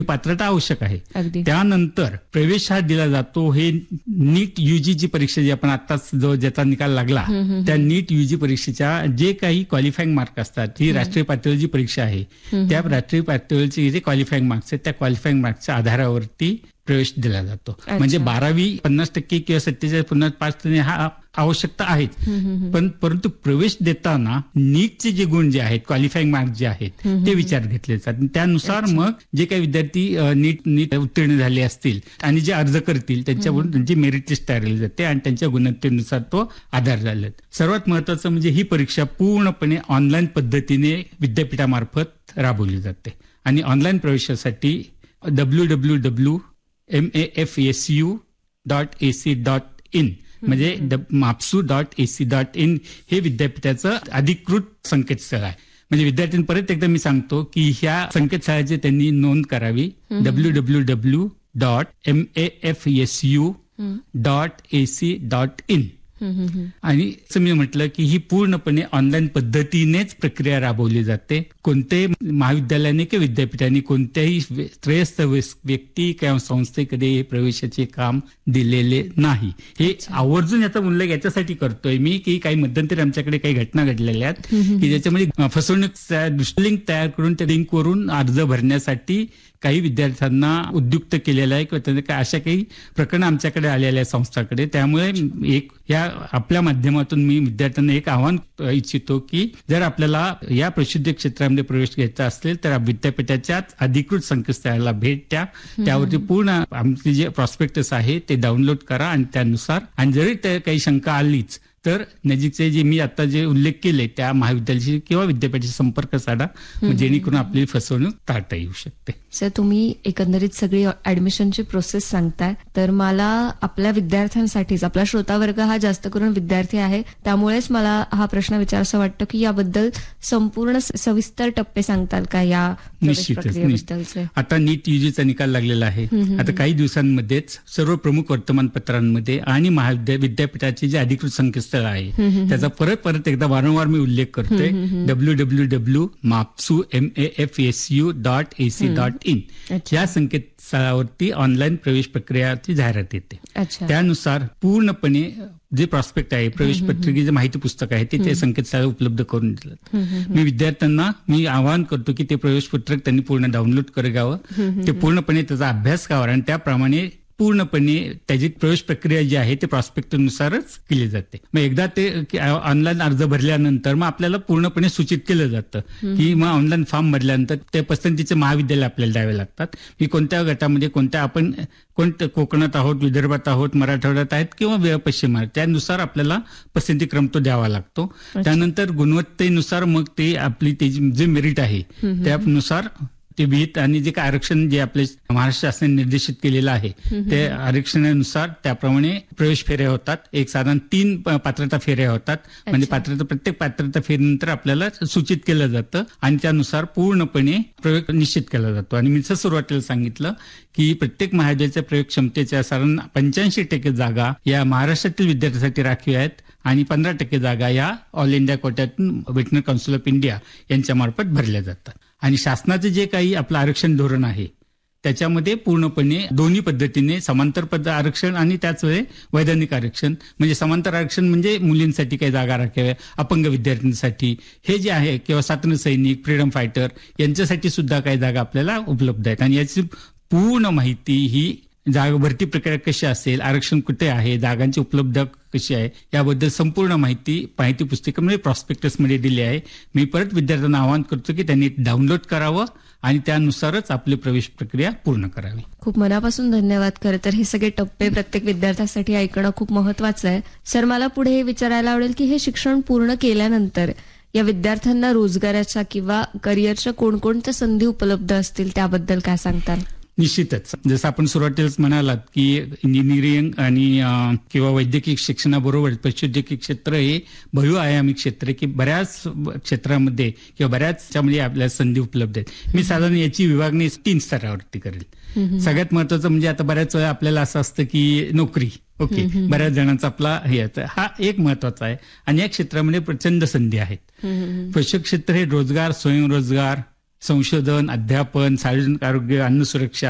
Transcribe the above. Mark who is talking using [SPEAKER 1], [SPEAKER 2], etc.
[SPEAKER 1] पात्रता आवश्यक आहे.
[SPEAKER 2] अगदी.
[SPEAKER 1] त्यानंतर प्रवेश हा दिला जातो. हे नीट यूजीची परीक्षा जी आपण आताच जो ज्याचा निकाल लागला त्या नीट यूजी परीक्षेच्या जे काही क्वालिफाईंग मार्क असतात, ही राष्ट्रीय पातळीची परीक्षा आहे, त्या राष्ट्रीय पातळीचे जे क्वालिफाईंग मार्क्स आहेत त्या क्वालिफाईंग मार्क्सच्या आधारावरती प्रवेश दिला जातो. म्हणजे 12वी 50% किंवा 47.5% हा आवश्यकता आहेच. परंतु प्रवेश देताना नीटचे जे गुण जे आहेत, क्वालिफाईंग मार्क जे आहेत ते विचार घेतले जातात. त्यानुसार मग जे काही विद्यार्थी नीट उत्तीर्ण झाले असतील आणि जे अर्ज करतील त्यांच्यावरून त्यांची मेरिट लिस्ट तयार केली जाते आणि त्यांच्या गुणवत्तेनुसार तो आधार झाला. सर्वात महत्वाचं म्हणजे ही परीक्षा पूर्णपणे ऑनलाईन पद्धतीने विद्यापीठामार्फत राबवली जाते आणि ऑनलाईन प्रवेशासाठी www.mafsu.ac.in म्हणजे mapsu.ac.in हे विद्यापीठाचं अधिकृत संकेतस्थळ आहे. म्हणजे विद्यार्थ्यांनी परत एकदा मी सांगतो की ह्या संकेतस्थळाची त्यांनी नोंद करावी. www.mafsu.ac.in आणि असं मी म्हटलं की ही पूर्णपणे ऑनलाईन पद्धतीनेच प्रक्रिया राबवली जाते. कोणत्याही महाविद्यालयाने किंवा विद्यापीठाने कोणत्याही त्रयस्थ व्यक्ती किंवा संस्थेकडे हे प्रवेशाचे काम दिलेले नाही. हे आवर्जून याचा उल्लेख याच्यासाठी करतोय मी की काही मध्यंतरी आमच्याकडे काही घटना घडलेल्या आहेत की ज्याच्यामध्ये फसवणूक लिंक तयार करून त्या लिंकवरून अर्ज भरण्यासाठी काही विद्यार्थ्यांना उद्युक्त केलेला आहे किंवा त्यांना अशा काही प्रकरणं आमच्याकडे आलेल्या आहे संस्थाकडे. त्यामुळे एक या आपल्या माध्यमातून मी विद्यार्थ्यांना एक आवाहन इच्छितो की जर आपल्याला या प्रसिद्ध क्षेत्रामध्ये प्रवेश घ्यायचा असेल तर विद्यापीठाच्याच अधिकृत संकेतस्थळाला भेट द्या. त्यावरती पूर्ण आमचे जे प्रॉस्पेक्टस आहे ते डाउनलोड करा आणि त्यानुसार आणि जरी काही शंका आलीच तर नजीकचे जे मी आता जे उल्लेख केले त्या महाविद्यालयाशी किंवा विद्यापीठाशी संपर्क साधा जेणेकरून आपली फसवणूक टाळता येऊ शकते.
[SPEAKER 2] सर, तुम्ही एकंदरीत सगळी ऍडमिशनची प्रोसेस सांगताय तर मला आपल्या विद्यार्थ्यांसाठीच, आपला श्रोतावर्ग हा जास्त करून विद्यार्थी आहे त्यामुळेच मला हा प्रश्न विचारायचा वाटतो की याबद्दल संपूर्ण सविस्तर टप्पे सांगताल का या
[SPEAKER 1] निश्चितच. आता नीट यूजीचा निकाल लागलेला आहे. आता काही दिवसांमध्येच सर्व प्रमुख वर्तमानपत्रांमध्ये आणि विद्यापीठाचे जे अधिकृत संकेतस्थळ आहे त्याचा परत एकदा वारंवार मी उल्लेख करतोय. www.mafsu.ac.in या संकेतस्थळावरती ऑनलाईन प्रवेश प्रक्रियाची जाहिरात येते. त्यानुसार पूर्णपणे जे प्रॉस्पेक्ट आहे, प्रवेश पत्रिकेचे माहिती पुस्तक आहे ते संकेतस्थळ उपलब्ध करून दिलं. मी विद्यार्थ्यांना मी आवाहन करतो की ते प्रवेश पत्रक त्यांनी पूर्ण डाउनलोड करावं, ते पूर्णपणे त्याचा अभ्यास करावा आणि त्याप्रमाणे पूर्णपणे त्याची प्रवेश प्रक्रिया जी आहे ते प्रॉस्पेक्टनुसारच केली जाते. मग एकदा ते ऑनलाईन अर्ज भरल्यानंतर मग आपल्याला पूर्णपणे सूचित केलं जातं की मग ऑनलाईन फॉर्म भरल्यानंतर ते पसंतीचे महाविद्यालय आपल्याला द्यावे लागतात. की कोणत्या गटामध्ये आपण कोकणात आहोत, विदर्भात आहोत, मराठवाड्यात आहेत किंवा पश्चिम आहेत त्यानुसार आपल्याला पसंती क्रम तो द्यावा लागतो. त्यानंतर गुणवत्तेनुसार मग ते आपली जे मेरिट आहे त्यानुसार ते विहित आणि जे काय आरक्षण जे आपले महाराष्ट्र शासनाने निर्देशित केलेलं आहे ते आरक्षणानुसार त्याप्रमाणे प्रवेश फेऱ्या होतात. एक साधारण 3 पात्रता फेऱ्या होतात. म्हणजे प्रत्येक पात्रता फेरीनंतर आपल्याला सूचित केलं जातं आणि त्यानुसार पूर्णपणे प्रयोग निश्चित केला जातो. आणि मी सुरुवातीला सांगितलं की प्रत्येक महाविद्यालयाच्या प्रयोग क्षमतेच्या साधारण 85% जागा या महाराष्ट्रातील विद्यार्थ्यांसाठी राखीव आहेत आणि 15% जागा या ऑल इंडिया कोट्यातून वेटनरी काउन्सिल ऑफ इंडिया यांच्या मार्फत भरल्या जातात. आणि शासनाचं जे काही आपलं आरक्षण धोरण आहे त्याच्यामध्ये पूर्णपणे दोन्ही पद्धतीने समांतर पद आरक्षण आणि त्याच वेळी वैधानिक आरक्षण. म्हणजे समांतर आरक्षण म्हणजे मुलींसाठी काही जागा राखाव्या, अपंग विद्यार्थ्यांसाठी हे जे आहे किंवा स्वातंत्र्य सैनिक, फ्रीडम फायटर यांच्यासाठी सुद्धा काही जागा आपल्याला उपलब्ध आहेत. आणि याची पूर्ण माहिती ही जागा भरती प्रक्रिया कशी असेल, आरक्षण कुठे आहे, जागांची उपलब्धता कशी आहे याबद्दल संपूर्ण माहिती पुस्तिकेमध्ये प्रॉस्पेक्टसमध्ये दिली आहे. मी परत विद्यार्थ्यांना आवाहन करतो की त्यांनी डाउनलोड करावं आणि त्यानुसारच आपली प्रवेश प्रक्रिया पूर्ण करावी.
[SPEAKER 2] खूप मनापासून धन्यवाद. खरं तर हे सगळे टप्पे प्रत्येक विद्यार्थ्यासाठी ऐकणं खूप महत्वाचं आहे. सर, मला पुढे हे विचारायला आवडेल की हे शिक्षण पूर्ण केल्यानंतर या विद्यार्थ्यांना रोजगाराच्या किंवा करिअरच्या कोणकोणत्या संधी उपलब्ध असतील त्याबद्दल काय सांगताल?
[SPEAKER 1] निश्चितच. जसं आपण सुरुवातीलाच म्हणालात की इंजिनिअरिंग आणि किंवा वैद्यकीय शिक्षणाबरोबर प्रौद्योगिकी क्षेत्र हे बहुआयामी क्षेत्र आहे की बऱ्याच क्षेत्रामध्ये किंवा बऱ्याचमध्ये आपल्याला संधी उपलब्ध आहेत. मी साधारण याची विभागणी 3 स्तरावरती करेल. सगळ्यात महत्वाचं म्हणजे आता बऱ्याच वेळा आपल्याला असं असतं की नोकरी, ओके, बऱ्याच जणांचा आपला हे हा एक महत्वाचा आहे आणि या क्षेत्रामध्ये प्रचंड संधी आहेत. प्रशिक्षण क्षेत्र हे रोजगार, स्वयंरोजगार संशोधन, अध्यापन, सार्वजनिक आरोग्य, अन्न सुरक्षा